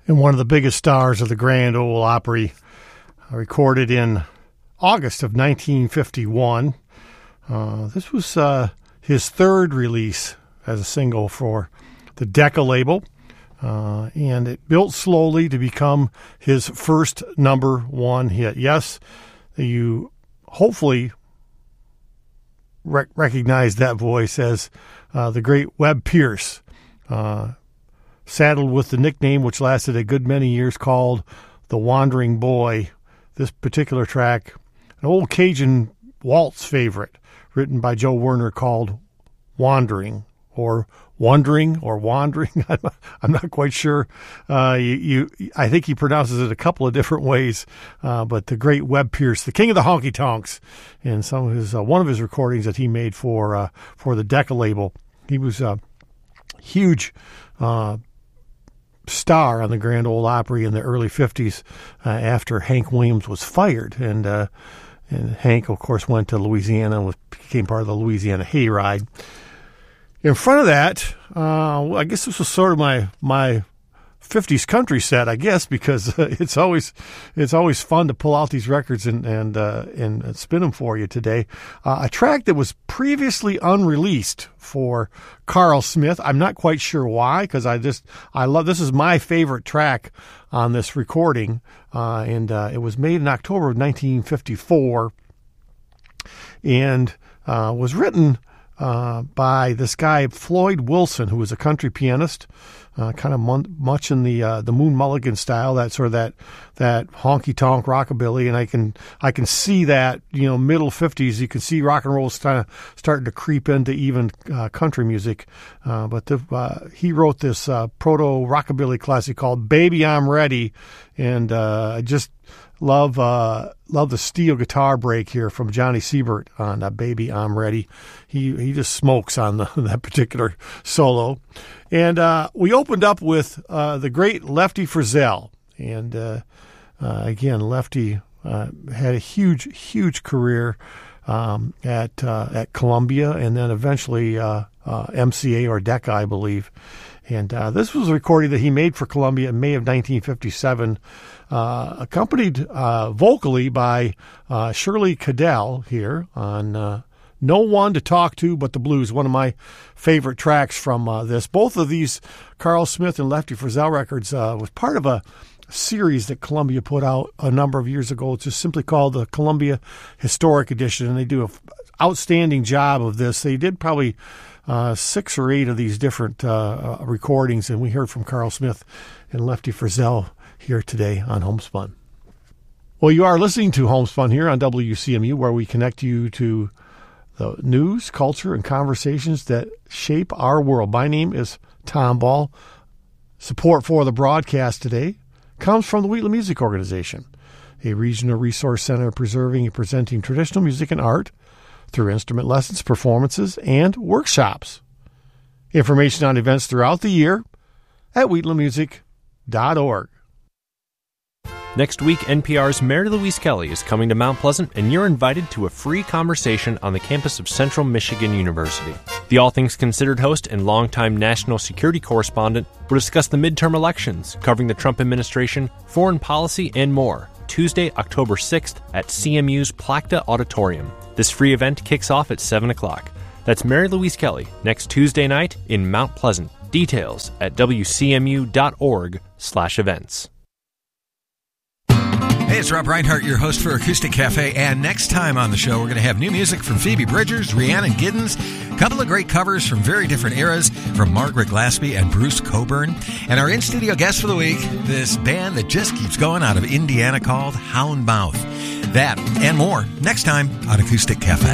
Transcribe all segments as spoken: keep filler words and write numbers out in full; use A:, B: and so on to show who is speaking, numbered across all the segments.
A: and one of the biggest stars of the Grand Ole Opry, uh, recorded in August of nineteen fifty-one. Uh, this was uh, his third release as a single for the Decca label, uh, and it built slowly to become his first number one hit. Yes, you hopefully rec- recognize that voice as uh, the great Webb Pierce, uh, saddled with the nickname, which lasted a good many years, called the Wandering Boy. This particular track, an old Cajun waltz favorite, written by Joe Werner, called Wandering, or Wandering, or Wandering. I'm not quite sure. Uh, you, you, I think he pronounces it a couple of different ways, uh, but the great Webb Pierce, the king of the honky tonks, and some of his uh, one of his recordings that he made for uh, for the Decca label. He was a huge uh, star on the Grand Ole Opry in the early fifties uh, after Hank Williams was fired, and uh, and Hank, of course, went to Louisiana and was, became part of the Louisiana Hayride. In front of that, uh, I guess this was sort of my my fifties country set, I guess, because uh, it's always it's always fun to pull out these records and and uh, and spin them for you today. Uh, a track that was previously unreleased for Carl Smith. I'm not quite sure why, because I just I love this is my favorite track on this recording, uh, and uh, it was made in October of nineteen fifty-four, and uh, was written Uh, by this guy Floyd Wilson, who was a country pianist, uh, kind of mon- much in the uh, the Moon Mulligan style, that sort of that that honky tonk rockabilly, and I can I can see that, you know, middle fifties. You can see rock and roll kind of starting to creep into even uh, country music. Uh, but the, uh, he wrote this uh, proto rockabilly classic called "Baby I'm Ready," and uh, I just Love uh, love the steel guitar break here from Johnny Siebert on uh, "Baby I'm Ready." He he just smokes on the, that particular solo. And uh, we opened up with uh, the great Lefty Frizzell. And uh, uh, again, Lefty uh, had a huge, huge career um, at uh, at Columbia, and then eventually uh, uh, M C A or Decca, I believe. And uh, this was a recording that he made for Columbia in May of nineteen fifty-seven, uh, accompanied uh, vocally by uh, Shirley Cadell here on uh, "No One to Talk To But the Blues," one of my favorite tracks from uh, this. Both of these Carl Smith and Lefty Frizzell records uh, was part of a series that Columbia put out a number of years ago. It's just simply called the Columbia Historic Edition, and they do an outstanding job of this. They did probably Uh, six or eight of these different uh, recordings, and we heard from Carl Smith and Lefty Frizzell here today on Homespun. Well, you are listening to Homespun here on W C M U, where we connect you to the news, culture, and conversations that shape our world. My name is Tom Ball. Support for the broadcast today comes from the Wheatland Music Organization, a regional resource center preserving and presenting traditional music and art through instrument lessons, performances, and workshops. Information on events throughout the year at wheatland music dot org.
B: Next week, N P R's Mary Louise Kelly is coming to Mount Pleasant, and you're invited to a free conversation on the campus of Central Michigan University. The All Things Considered host and longtime national security correspondent will discuss the midterm elections, covering the Trump administration, foreign policy, and more. Tuesday, October sixth at C M U's Plakta Auditorium. This free event kicks off at seven o'clock. That's Mary Louise Kelly, next Tuesday night in Mount Pleasant. Details at w c m u dot org slash events.
C: Hey, it's Rob Reinhart, your host for Acoustic Cafe, and next time on the show, we're going to have new music from Phoebe Bridgers, Rhiannon Giddens, a couple of great covers from very different eras from Margaret Glaspie and Bruce Coburn, and our in-studio guest for the week, this band that just keeps going out of Indiana called Houndmouth. That and more next time on Acoustic Cafe.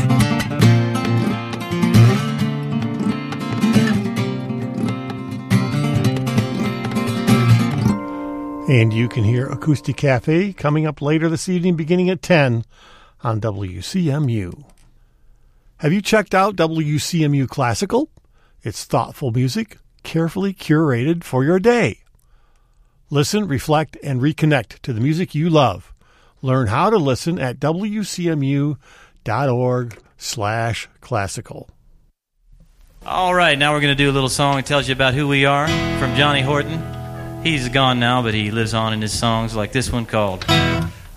A: And you can hear Acoustic Cafe coming up later this evening beginning at ten on W C M U. Have you checked out W C M U Classical? It's thoughtful music, carefully curated for your day. Listen, reflect, and reconnect to the music you love. Learn how to listen at w c m u dot org slash classical.
D: All right, now we're going to do a little song that tells you about who we are from Johnny Horton. He's gone now, but he lives on in his songs, like this one called